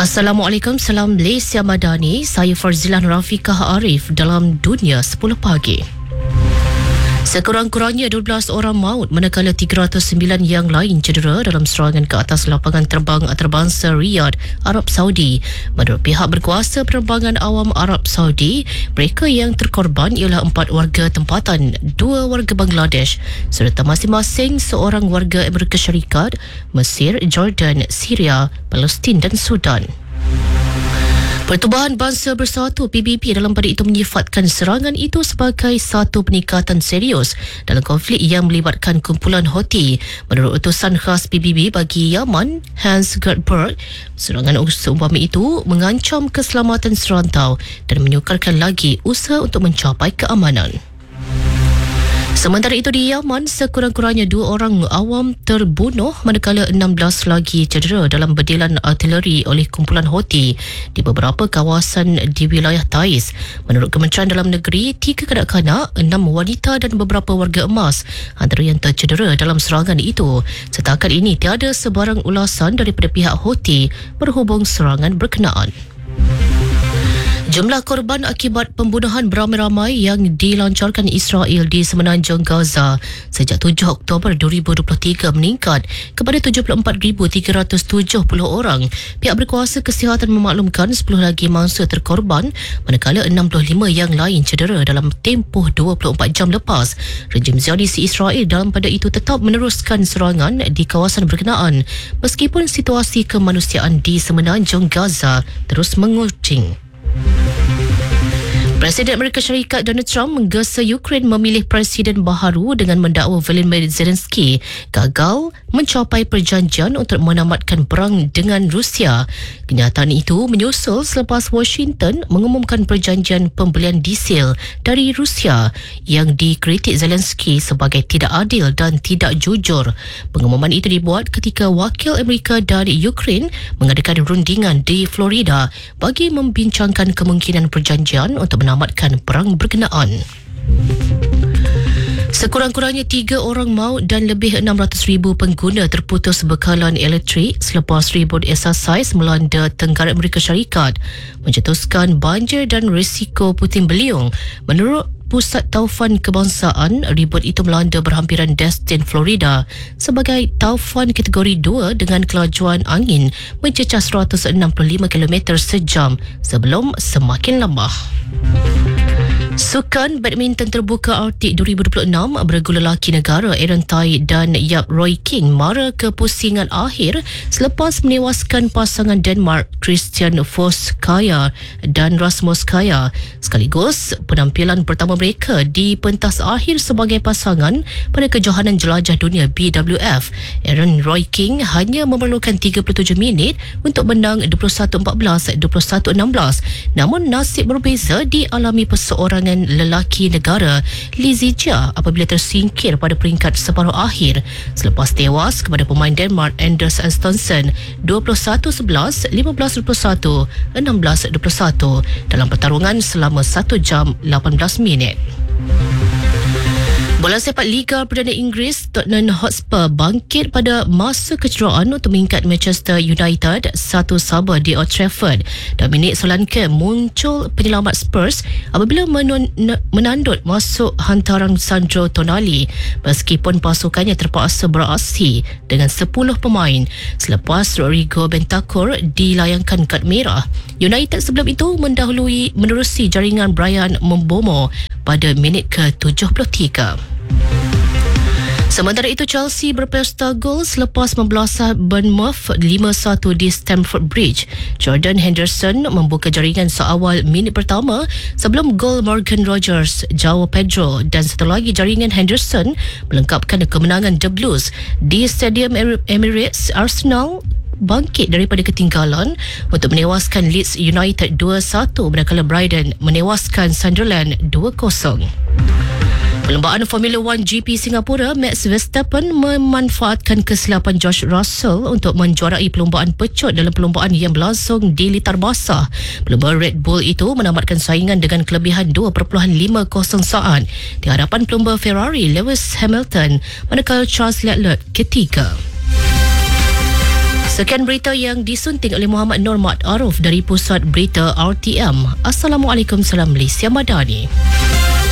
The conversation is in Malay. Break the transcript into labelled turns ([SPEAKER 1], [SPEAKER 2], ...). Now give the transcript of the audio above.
[SPEAKER 1] Assalamualaikum, salam Malaysia Madani. Saya Farzilan Rafiqah Arif dalam Dunia 10 Pagi. Sekurang-kurangnya 12 orang maut manakala 309 yang lain cedera dalam serangan ke atas lapangan terbang antarabangsa Riyadh, Arab Saudi. Menurut pihak berkuasa penerbangan awam Arab Saudi, mereka yang terkorban ialah 4 warga tempatan, 2 warga Bangladesh serta masing-masing seorang warga Amerika Syarikat, Mesir, Jordan, Syria, Palestin dan Sudan. Pertubuhan Bangsa Bersatu PBB dalam pada itu menyifatkan serangan itu sebagai satu peningkatan serius dalam konflik yang melibatkan kumpulan Houthi. Menurut utusan khas PBB bagi Yaman, Hans Gert Berg, serangan seumpama itu mengancam keselamatan serantau dan menyukarkan lagi usaha untuk mencapai keamanan. Sementara itu di Yaman, sekurang-kurangnya 2 orang awam terbunuh manakala 16 lagi cedera dalam bedilan artileri oleh kumpulan Houthi di beberapa kawasan di wilayah Taiz. Menurut Kementerian Dalam Negeri, 3 kanak-kanak, 6 wanita dan beberapa warga emas antara yang tercedera dalam serangan itu. Setakat ini tiada sebarang ulasan daripada pihak Houthi berhubung serangan berkenaan. Jumlah korban akibat pembunuhan beramai-ramai yang dilancarkan Israel di semenanjung Gaza sejak 7 Oktober 2023 meningkat kepada 74,370 orang. Pihak berkuasa kesihatan memaklumkan 10 lagi mangsa terkorban manakala 65 yang lain cedera dalam tempoh 24 jam lepas. Rejim Zionis Israel dalam pada itu tetap meneruskan serangan di kawasan berkenaan meskipun situasi kemanusiaan di semenanjung Gaza terus mengucing. Presiden Amerika Syarikat Donald Trump menggesa Ukraine memilih presiden baharu dengan mendakwa Volodymyr Zelensky gagal mencapai perjanjian untuk menamatkan perang dengan Rusia. Kenyataan itu menyusul selepas Washington mengumumkan perjanjian pembelian diesel dari Rusia yang dikritik Zelensky sebagai tidak adil dan tidak jujur. Pengumuman itu dibuat ketika wakil Amerika dari Ukraine mengadakan rundingan di Florida bagi membincangkan kemungkinan perjanjian untuk menamatkan perang berkenaan. Sekurang-kurangnya 3 orang maut dan lebih 600,000 pengguna terputus bekalan elektrik selepas ribut exercise melanda Tenggara Amerika Syarikat, mencetuskan banjir dan risiko puting beliung. Menurut Pusat Taufan Kebangsaan, ribut itu melanda berhampiran Destin, Florida sebagai taufan kategori 2 dengan kelajuan angin mencecah 165 km sejam sebelum semakin lemah. Sukan badminton terbuka Arctic 2026, bergula lelaki negara Aaron Tai dan Yap Roy King mara kepusingan akhir selepas menewaskan pasangan Denmark Christian Foskaya dan Rasmus Kaya. Sekaligus penampilan pertama mereka di pentas akhir sebagai pasangan pada kejohanan jelajah dunia BWF. Aaron Roy King hanya memerlukan 37 minit untuk menang 21-14, 21-16. Namun nasib berbeza dialami perseorangan lelaki negara Lee Zijia apabila tersingkir pada peringkat separuh akhir selepas tewas kepada pemain Denmark Anders Antonsen 21-11, 15-21, 16-21 dalam pertarungan selama 1 jam 18 minit. Bola sepak Liga Perdana Inggeris, Tottenham Hotspur bangkit pada masa kecederaan untuk mengikat Manchester United 1-1 di Old Trafford. Dan minit Solanke muncul penyelamat Spurs apabila menandut masuk hantaran Sandro Tonali meskipun pasukannya terpaksa beraksi dengan 10 pemain selepas Rodrigo Bentancur dilayangkan kad merah. United sebelum itu menerusi jaringan Brian Mbeumo pada minit ke-73. Sementara itu, Chelsea berpesta gol selepas membelasah Bournemouth 5-1 di Stamford Bridge. Jordan Henderson membuka jaringan seawal minit pertama sebelum gol Morgan Rogers, João Pedro dan satu lagi jaringan Henderson melengkapkan kemenangan The Blues. Di Stadium Emirates, Arsenal bangkit daripada ketinggalan untuk menewaskan Leeds United 2-1 manakala Brighton menewaskan Sunderland 2-0. Perlombaan Formula 1 GP Singapura, Max Verstappen memanfaatkan kesilapan George Russell untuk menjuarai perlombaan pecut dalam perlombaan yang berlangsung di litar basah. Pelumba Red Bull itu menamatkan saingan dengan kelebihan 2.50 saat di hadapan pelumba Ferrari Lewis Hamilton manakala Charles Leclerc ketiga. Sekian berita yang disunting oleh Muhammad Nur Mat Aruf dari Pusat Berita RTM. Assalamualaikum, salam Malaysia Madani.